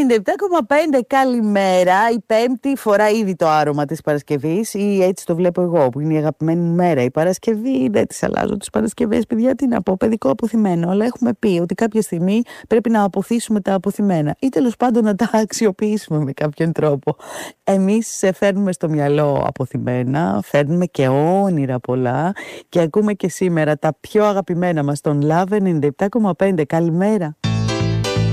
97,5 καλημέρα. Η πέμπτη φορά ήδη το άρωμα της Παρασκευής, ή έτσι το βλέπω εγώ, που είναι η αγαπημένη μου μέρα. Η Παρασκευή, δεν τις αλλάζω τις Παρασκευές, παιδιά, τι να πω, παιδικό αποθυμένο. Αλλά έχουμε πει ότι κάποια στιγμή πρέπει να αποθήσουμε τα αποθυμένα, ή τέλος πάντων να τα αξιοποιήσουμε με κάποιον τρόπο. Εμείς φέρνουμε στο μυαλό αποθυμένα, φέρνουμε και όνειρα πολλά και ακούμε και σήμερα τα πιο αγαπημένα μας, τον Love 97,5. Καλημέρα.